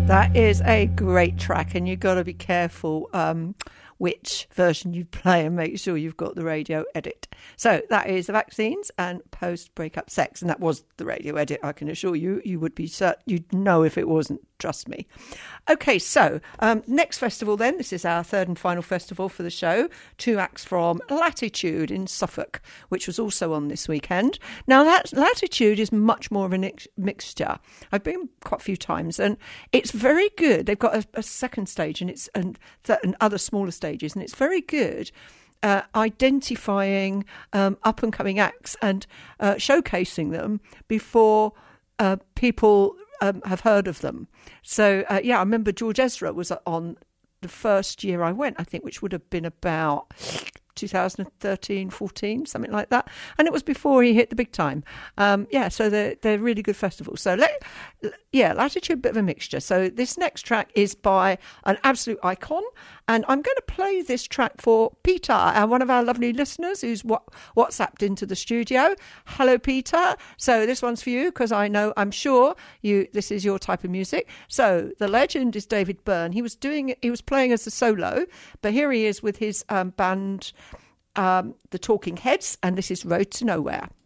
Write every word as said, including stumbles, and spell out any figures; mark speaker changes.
Speaker 1: That is a great track, and you've got to be careful um, which version you play and make sure you've got the radio edit. So that is The Vaccines and Post-Breakup Sex, and that was the radio edit. I can assure you, you would be certain, you'd know if it wasn't, trust me. Okay, so um, next festival then, this is our third and final festival for the show, two acts from Latitude in Suffolk, which was also on this weekend. Now that Latitude is much more of a mix- mixture. I've been quite a few times and it's very good. They've got a, a second stage and it's and, th- and other smaller stages, and it's very good uh, identifying um, up and coming acts and uh, showcasing them before uh, people Um, have heard of them. So, uh, yeah, I remember George Ezra was on the first year I went, I think, which would have been about two thousand thirteen, fourteen, something like that. And it was before he hit the big time. Um, yeah, so they're, they're really good festivals. So, let, yeah, Latitude, a bit of a mixture. So this next track is by an absolute icon. And I'm going to play this track for Peter, uh, one of our lovely listeners who's what, WhatsApped into the studio. Hello, Peter. So this one's for you because I know, I'm sure you. This is your type of music. So the legend is David Byrne. He was doing, he was playing as a solo, but here he is with his um, band, um, The Talking Heads, and this is Road to Nowhere.